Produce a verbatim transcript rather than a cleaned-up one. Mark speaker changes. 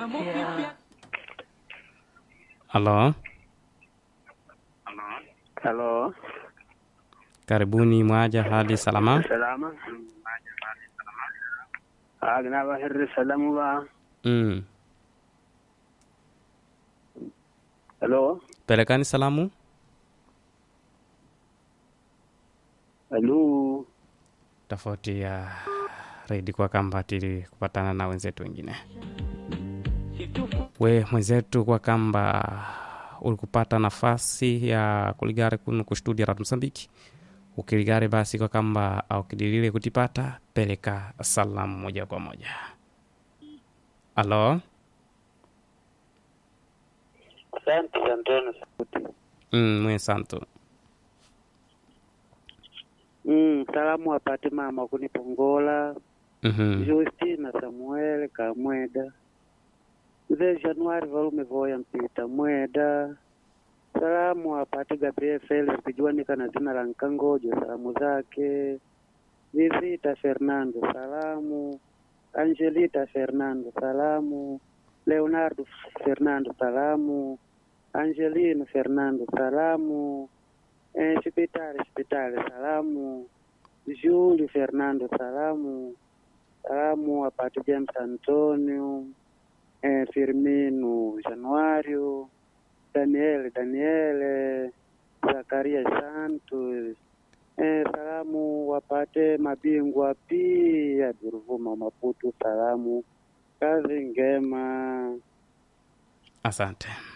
Speaker 1: Halo,
Speaker 2: Halo.
Speaker 1: karibuni mwaja hali salama.
Speaker 2: Salama. Agna bahir salamu ba.
Speaker 1: Mm.
Speaker 2: Halo.
Speaker 1: Pelekani salamu.
Speaker 2: Halo.
Speaker 1: Tofauti ya redi kwa kamba tili kupatana na wenzetu wengine. We mwenzetu kwa kamba ulikupata nafasi ya kuligare kunu kustudia ratu Msambiki. Ukiligare basi kwa kamba au kidilile kutipata peleka salamu moja kwa moja. Halo.
Speaker 2: Asante Anteno.
Speaker 1: Mm, mwe santo.
Speaker 2: Mm, salamu apate mama kunipongola.
Speaker 1: Mhm.
Speaker 2: Justina Samuel Kamweda. Mzee Januari valume voya mpita Mweda. Salamu apate Gabriel Felix kujuanika na zina la Nkangojo, salamu zake. Visita Fernando, salamu. Angelita Fernando, salamu. Leonardo Fernando, salamu. Angelino Fernando, salamu. Eh, Spitale, Spitale, salamu. Júlio Fernando, salamu. Salamu apate James Antonio. Eh, Firmino Januário. Daniel, Daniele. Zakaria Santos. Eh, salamu wapate mabingwa pia Duruvuma Maputo, salamu. Kazi ngema.
Speaker 1: Asante.